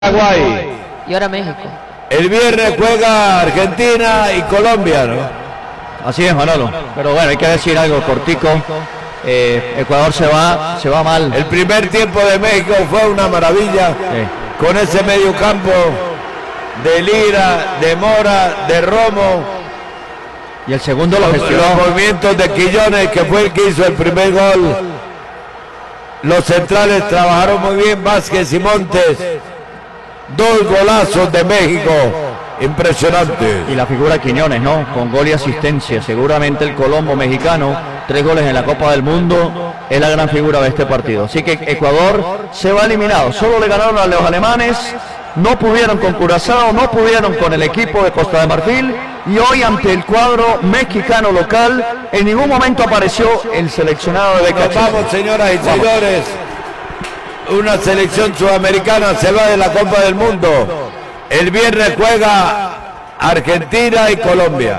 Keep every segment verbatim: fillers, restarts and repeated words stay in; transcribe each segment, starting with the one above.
Paraguay. Y ahora México. El viernes juega Argentina y Colombia, ¿no? Así es, Manolo. Pero bueno, hay que decir algo cortico. Eh, Ecuador se va, se va mal. El primer tiempo de México fue una maravilla. Sí. Con ese medio campo de Lira, de Mora, de Romo. Y el segundo lo Los, gestionó. los movimientos de Quillones, que fue el que hizo el primer gol. Los centrales trabajaron muy bien, Vázquez y Montes. Dos golazos de México, impresionante. Y la figura Quiñones, ¿no? Con gol y asistencia. Seguramente el Colombo mexicano, tres goles en la Copa del Mundo, es la gran figura de este partido. Así que Ecuador se va eliminado. Solo le ganaron a los alemanes, no pudieron con Curazao, no pudieron con el equipo de Costa de Marfil. Y hoy ante el cuadro mexicano local, en ningún momento apareció el seleccionado de Nos Cachete. vamos, señoras y señores. Una selección sudamericana se va de la Copa del Mundo. El viernes juega Argentina y Colombia.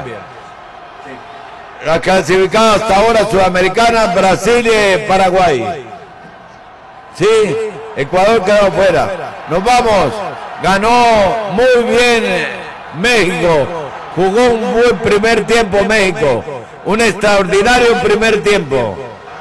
La clasificada hasta ahora sudamericana, Brasil y Paraguay. Sí, Ecuador quedó fuera. Nos vamos. Ganó muy bien México. Jugó un buen primer tiempo México. Un extraordinario primer tiempo.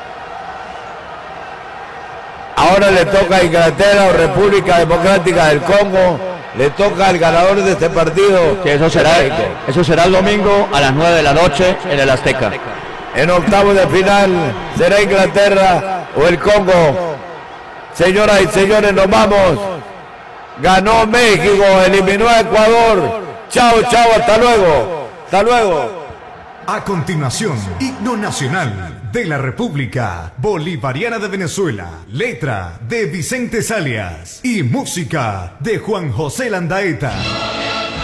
Ahora le toca a Inglaterra o República Democrática del Congo. Le toca al ganador de este partido. Que eso será, eso será el domingo a las nueve de la noche en el Azteca. En octavos de final será Inglaterra o el Congo. Señoras y señores, nos vamos. Ganó México, eliminó a Ecuador. Chao, chao, hasta luego. Hasta luego. A continuación, himno nacional de la República Bolivariana de Venezuela, letra de Vicente Salias y música de Juan José Landaeta.